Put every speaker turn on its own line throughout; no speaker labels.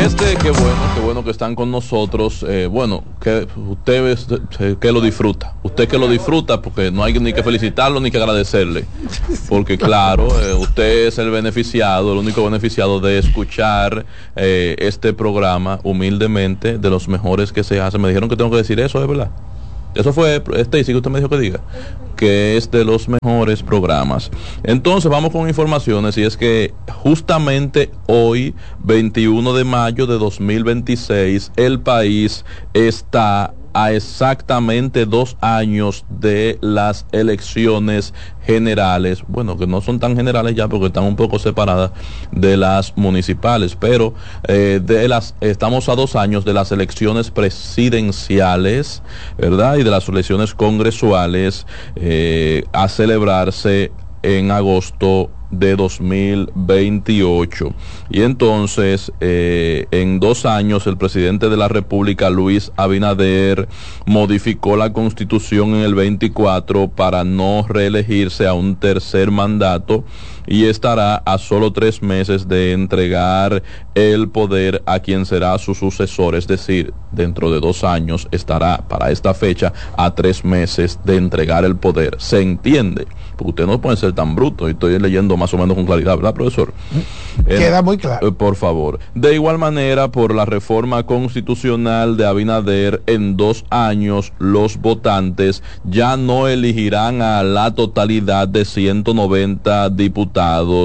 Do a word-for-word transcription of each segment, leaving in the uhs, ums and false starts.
Este, qué bueno, qué bueno que están con nosotros. Eh, bueno, que usted eh, que lo disfruta. Usted que lo disfruta, porque no hay ni que felicitarlo ni que agradecerle. Porque claro, eh, usted es el beneficiado, el único beneficiado de escuchar eh, este programa humildemente, de los mejores que se hacen. Me dijeron que tengo que decir eso, ¿es verdad? Eso fue Stacy que usted me dijo que diga, que es de los mejores programas. Entonces vamos con informaciones, y es que justamente hoy, veintiuno de mayo de dos mil veintiséis, el país está a exactamente dos años de las elecciones generales, bueno, que no son tan generales ya porque están un poco separadas de las municipales, pero eh, de las estamos a dos años de las elecciones presidenciales, ¿verdad? Y de las elecciones congresuales eh, a celebrarse en agosto de dos mil veintiocho. Y entonces eh, en dos años el presidente de la República, Luis Abinader, modificó la Constitución en el veinticuatro para no reelegirse a un tercer mandato, y estará a solo tres meses de entregar el poder a quien será su sucesor, es decir, dentro de dos años estará para esta fecha a tres meses de entregar el poder. ¿Se entiende? Porque usted no puede ser tan bruto, y estoy leyendo más o menos con claridad, ¿verdad, profesor?
Queda eh, muy claro.
Eh, por favor. De igual manera, por la reforma constitucional de Abinader, en dos años los votantes ya no elegirán a la totalidad de ciento noventa diputados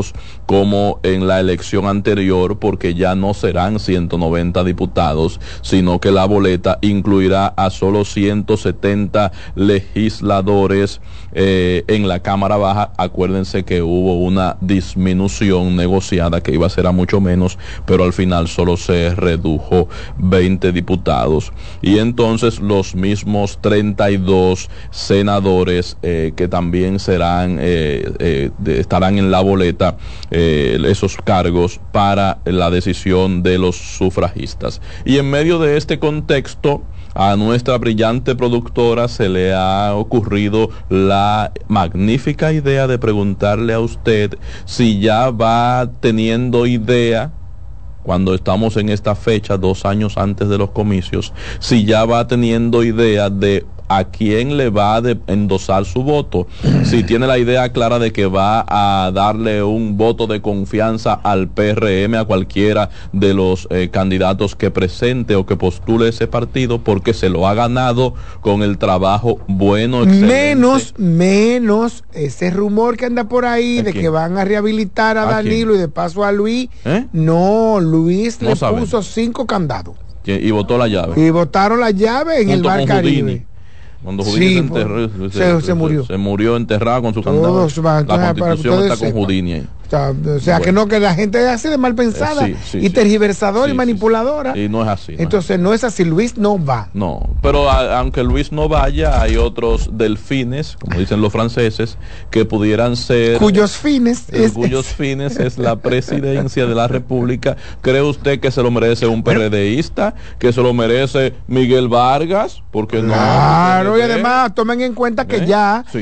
como en la elección anterior, porque ya no serán ciento noventa diputados, sino que la boleta incluirá a solo ciento setenta legisladores eh, en la Cámara Baja. Acuérdense que hubo una disminución negociada que iba a ser a mucho menos, pero al final solo se redujo veinte diputados, y entonces los mismos treinta y dos senadores eh, que también serán eh, eh, de, estarán en la boleta, eh, esos cargos para la decisión de los sufragistas. Y en medio de este contexto, a nuestra brillante productora se le ha ocurrido la magnífica idea de preguntarle a usted si ya va teniendo idea, cuando estamos en esta fecha, dos años antes de los comicios, si ya va teniendo idea de a quién le va a endosar su voto, si tiene la idea clara de que va a darle un voto de confianza al P R M, a cualquiera de los eh, candidatos que presente o que postule ese partido, porque se lo ha ganado con el trabajo bueno, excelente.
Menos, menos ese rumor que anda por ahí de quién? Que van a rehabilitar a, ¿a Danilo quién? Y de paso a Luis. ¿Eh? No, Luis no le saben. Puso cinco candados.
Y votó la llave.
Y votaron la llave en Junto el Mar Caribe.
Cuando Houdini sí, se, enterró,
se, se, se murió.
Se, se murió enterrado con su candado. La Constitución está con Houdini ahí.
O sea, o sea bueno. que no, que la gente es así de mal pensada eh, sí, sí, y tergiversadora sí, y manipuladora.
Sí, sí. Y no es así. No
Entonces
es.
no es así, Luis no va.
No, pero a, aunque Luis no vaya, hay otros delfines, como dicen los franceses, que pudieran ser...
Cuyos fines
eh,
es...
Cuyos fines es la presidencia de la República. ¿Cree usted que se lo merece un PRDista? ¿Que se lo merece Miguel Vargas? Porque no...
Claro, y además tomen en cuenta que ¿Eh? ya sí.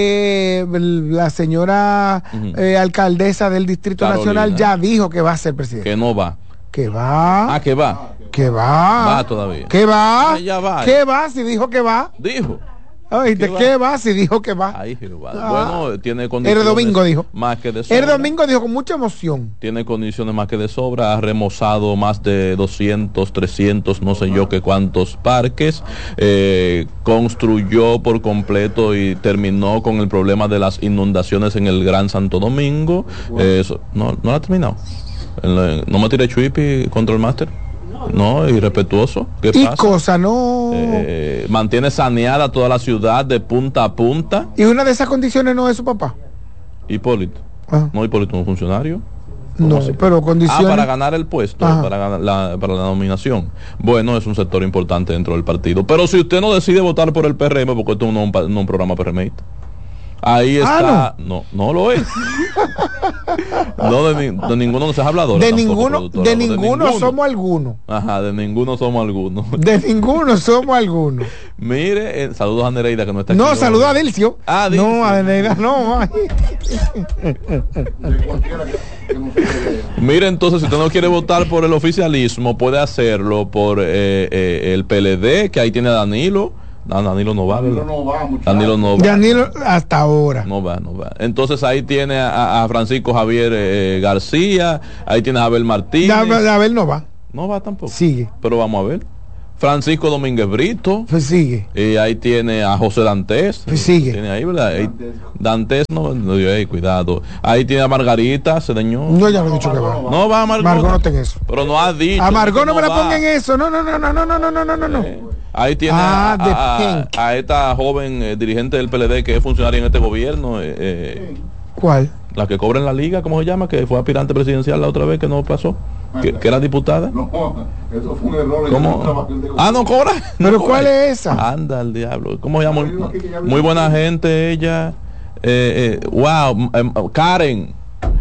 eh, la señora uh-huh. eh, alcaldesa del Distrito Carolina. Nacional ya dijo que va a ser presidente.
Que no va.
Que va.
Ah, que va.
Que va.
Va todavía.
Que va.
Ya va.
Que va si dijo que va.
Dijo.
Ay, ¿de qué va si dijo que va?
Ahí, ah. Bueno, tiene condiciones.
El domingo dijo.
Más que de sobra.
El domingo dijo con mucha emoción.
Tiene condiciones más que de sobra. Ha remozado más de doscientos, trescientos, no sé yo qué cuántos parques. Eh, construyó por completo y terminó con el problema de las inundaciones en el Gran Santo Domingo. Eh, eso, no, no lo ha terminado. No me tiré chuipi contra el máster. No, irrespetuoso. ¿Qué
y
pasa?
cosa, no.
Eh, mantiene saneada toda la ciudad de punta a punta.
¿Y una de esas condiciones no es su papá?
Hipólito. Ah. No, Hipólito es un funcionario.
No, así? Pero condiciones.
Ah, para ganar el puesto, para, ganar la, para la nominación. Bueno, es un sector importante dentro del partido. Pero si usted no decide votar por el P R M, porque esto no es un, no un programa PRMista. Ahí está. Ah, no. no, no lo es. No, de, ni, de ninguno de esos habladores.
De ninguno, de, de ninguno somos algunos.
Ajá, de ninguno somos algunos.
De ninguno somos algunos.
Mire, eh, saludos a Nereida que no está aquí.
No, saludos a Dilcio.
Ah, Dilcio.
No, a Nereida no.
Mire, entonces, si usted no quiere votar por el oficialismo, puede hacerlo por eh, eh, el P L D, que ahí tiene a Danilo. No, Danilo no va,
Danilo no va,
Danilo no va.
Danilo hasta ahora.
No va, no va. Entonces ahí tiene a, a Francisco Javier eh, García, ahí tiene a Abel Martínez.
Abel, Abel no va.
No va tampoco.
Sigue.
Pero vamos a ver. Francisco Domínguez Brito.
Pues sigue.
Y ahí tiene a José Dantes.
Pues sigue.
Tiene ahí, ¿verdad? Ahí, Dantes, no, no, hey, cuidado. Ahí tiene a Margarita Cedeño.
No, ya lo he dicho que va.
No va a Margot.
Margot no ten eso.
Pero no ha dicho.
A Margot no me la
va.
pongan eso. No, no, no, no, no, no, no, no, no, no.
Eh, ahí tiene
ah,
a, a, a esta joven eh, dirigente del P L D que es funcionaria en este gobierno. Eh, eh,
¿Cuál?
La que cobra en la liga, ¿cómo se llama? Que fue aspirante presidencial la otra vez que no pasó. Que, que era diputada.
No, eso fue un error.
¿Cómo? Ah, no cobra.
¿Pero
no,
cuál es esa?
Anda al diablo. ¿Cómo se llama? Muy, muy buena gente ella. Eh, eh, wow, eh, Karen.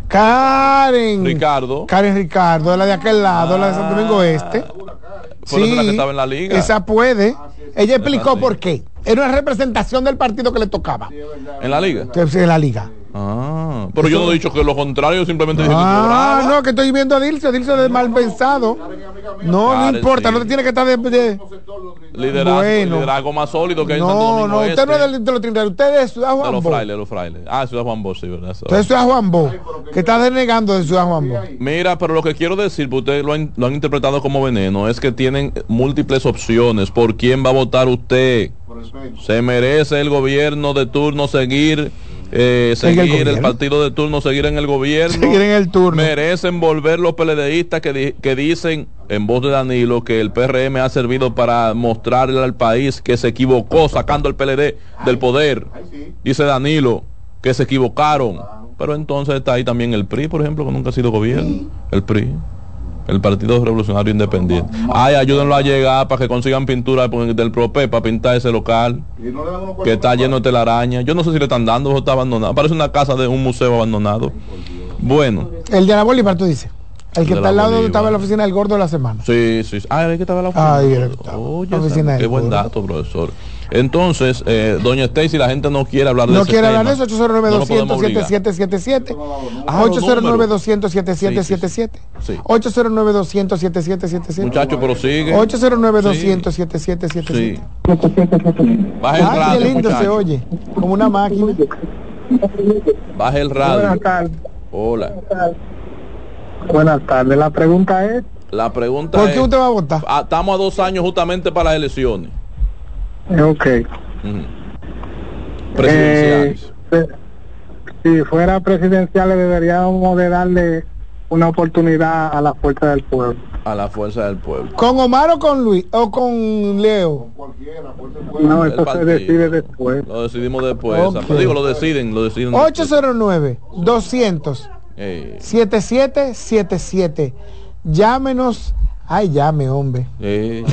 Karen.
Ricardo.
Karen Ricardo, la de aquel lado, ah, la de Santo Domingo Este.
Sí, esa la que estaba en la liga.
Esa puede. Ella explicó por qué. Era una representación del partido que le tocaba.
¿En la liga?
En la liga.
Ah, pero yo no he dicho que lo contrario, simplemente dije
ah,
que
no, que estoy viendo a Dilcio, Dilcio de mal pensado. No, no importa, sí. No te tiene que estar de, de...
Liderazgo, bueno. Liderazgo más sólido que hay
no,
en Santo Domingo
no,
Este.
usted no es de, de los Trinidad, usted es Ciudad Juan Bo.
De los frailes, los frailes. Ah, Ciudad Juan Bo, sí, verdad.
Usted es Ciudad Juan Bo, que está denegando de Ciudad Juan Bo.
Mira, pero lo que quiero decir, porque ustedes lo han, lo han interpretado como veneno, es que tienen múltiples opciones. ¿Por quién va a votar usted? Se merece el gobierno de turno seguir Eh, seguir el, el partido de turno, seguir en el gobierno,
seguir en el turno.
Merecen volver los PLDistas que, di, que dicen en voz de Danilo que el P R M ha servido para mostrarle al país que se equivocó sacando el P L D del poder. Dice Danilo que se equivocaron, pero entonces está ahí también el P R I, por ejemplo, que nunca ha sido gobierno. El P R I, el Partido Revolucionario Independiente. Ay, ayúdenlo a llegar para que consigan pintura del Prope para pintar ese local que está lleno de telaraña. Yo no sé si le están dando o está abandonado. Parece una casa de un museo abandonado. Bueno.
El de la Bolívar, tú dices. El que está al lado donde estaba la oficina del gordo de la semana.
Sí, sí. Ah, el que estaba en la oficina.
Ay, el que estaba.
Oye, la oficina qué buen dato, profesor. Entonces, eh, doña Stacy, la gente no quiere hablar de
no
ese
quiere
tema.
hablar de eso. ocho cero nueve, dos cero cero, siete siete siete siete. ocho cero nueve, dos cero cero, siete siete siete siete. ocho cero nueve, dos cero cero, siete siete siete siete.
Muchacho, pero sigue.
ocho cero nueve, dos cero cero, siete siete siete siete.
Baje el radio.
Qué lindo
muchacho.
se oye. Como una máquina.
Baje el radio.
Buenas tardes.
Hola.
Buenas tardes. La pregunta es...
La pregunta
¿Por
es...
qué usted va a votar?
Ah, estamos a dos años justamente para las elecciones.
Ok.
Uh-huh. Presidenciales.
Eh, si fuera presidenciales deberíamos de darle una oportunidad a la fuerza del pueblo.
A la fuerza del pueblo.
¿Con Omar o con Luis? ¿O con Leo?
No, eso se decide después.
Lo decidimos después.
Okay.
Digo, lo deciden, lo deciden.
ocho cero nueve, doscientos, setenta y siete setenta y siete. Llámenos. Ay, llame, hombre.
Eh,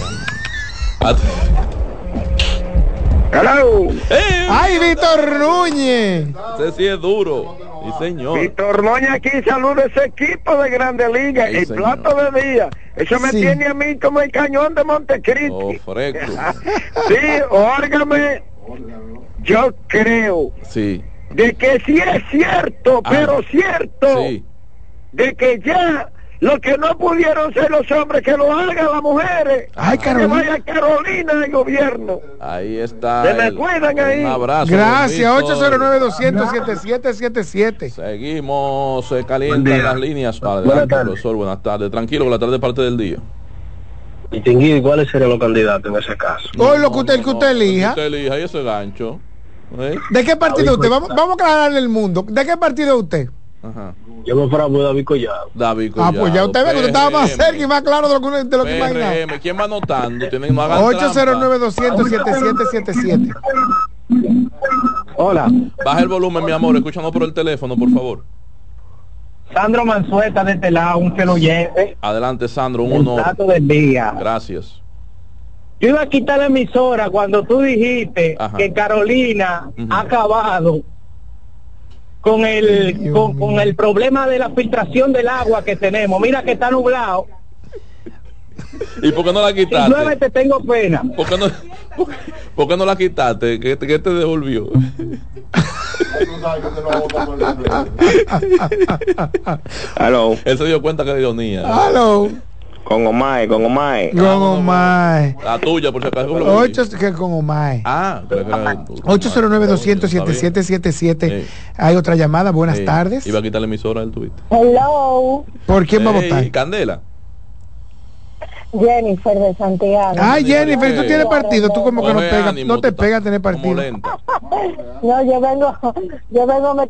Hello.
Eh,
Ay, Víctor Núñez.
Ese sí es duro. Sí, señor.
Víctor Núñez aquí saluda ese equipo de Grande Liga.
Sí,
el
señor.
plato de día. Eso me
Sí.
tiene a mí como el cañón de Montecristi.
Oh, fresco.
Sí, óigame. Yo creo
Sí.
de que sí es cierto,
Ah.
pero cierto,
Sí.
de que ya lo que no pudieron ser los hombres, que lo hagan las mujeres.
Ay,
Que
Carolina.
vaya Carolina al gobierno.
Ahí está.
Se me
el-
cuidan ahí.
Un abrazo.
Gracias.
don Víctor.
ocho cero nueve, dos cero cero, siete siete siete siete.
Seguimos, se
Buen
calientan
día.
las líneas. Para
Buenas
adelante,
tardes.
profesor. Buenas tardes. Tranquilo, que la tarde es parte del día.
Distinguir cuáles serían los candidatos en ese caso.
Hoy lo que usted, el que usted elija.
Usted elija y ese gancho. ¿Eh?
¿De qué partido usted? Vamos, vamos a aclararle el mundo. ¿De qué partido es usted?
Ajá.
Yo me fuera por David Collado.
David
Ah, pues ya usted ve que usted estaba más
P R M,
cerca y más claro de lo que, uno- de lo que imaginaba.
P R M. ¿Quién va anotando? Tienen, no hagan
ocho cero nueve,
trampa.
dos cero cero, siete siete siete siete.
Hola,
Baja el volumen, mi amor. Escúchanos por el teléfono, por favor.
Sandro Manzueta de este lado, un fiel oyente.
Adelante, Sandro. Un
El
honor.
plato del día.
Gracias.
Yo iba a quitar la emisora cuando tú dijiste
Ajá.
que Carolina
Ujú.
ha acabado
con el con, con el problema de la filtración del agua que tenemos. Mira que está nublado.
¿Y por qué no la quitaste?
Llueve, te tengo pena.
¿Por qué no, por, por qué no la quitaste? ¿Qué, qué te devolvió?
Aló.
Él se dio cuenta que era ironía.
Aló.
Con Omay, con Omay.
Con Omay.
La tuya, por si acaso.
Ocho que con Omay.
Ah,
ocho cero nueve, doscientos, setenta y siete setenta y siete. Hay otra llamada. Buenas
sí.
tardes.
Iba a quitar la emisora del Twitter.
Hello.
¿Por quién va a
hey,
votar?
Candela.
Jennifer de Santiago.
Ay, Jennifer, tú tienes partido, tú como que no pegas, no te pegas tener partido.
No, yo vengo, yo vengo